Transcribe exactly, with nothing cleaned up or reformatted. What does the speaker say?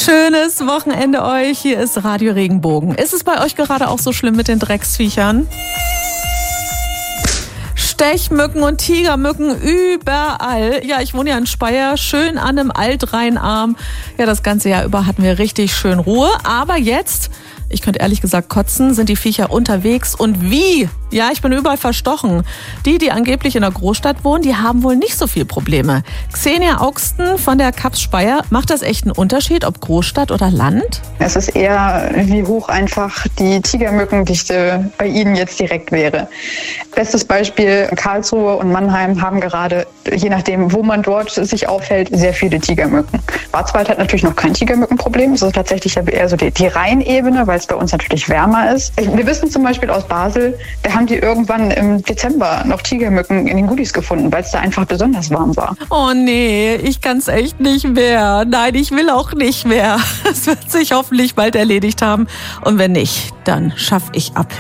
Schönes Wochenende euch. Hier ist Radio Regenbogen. Ist es bei euch gerade auch so schlimm mit den Drecksviechern? Stechmücken und Tigermücken überall. Ja, ich wohne ja in Speyer, schön an einem Altrheinarm. Ja, das ganze Jahr über hatten wir richtig schön Ruhe. Aber jetzt, ich könnte ehrlich gesagt kotzen, sind die Viecher unterwegs. Und wie? Ja, ich bin überall verstochen. Die, die angeblich in der Großstadt wohnen, die haben wohl nicht so viel Probleme. Xenia Augsten von der Kaps Speyer, macht das echt einen Unterschied, ob Großstadt oder Land? Es ist eher, wie hoch einfach die Tigermückendichte bei Ihnen jetzt direkt wäre. Bestes Beispiel, Karlsruhe und Mannheim haben gerade, je nachdem, wo man dort sich aufhält, sehr viele Tigermücken. Schwarzwald hat natürlich noch kein Tigermückenproblem. Es ist tatsächlich eher so die, die Rheinebene, weil es bei uns natürlich wärmer ist. Wir wissen zum Beispiel aus Basel, da haben die irgendwann im Dezember noch Tigermücken in den Goodies gefunden, weil es da einfach besonders warm war. Oh nee, ich kann's echt nicht mehr. Nein, ich will auch nicht mehr. Es wird sich hoffentlich bald erledigt haben. Und wenn nicht, dann schaff ich ab.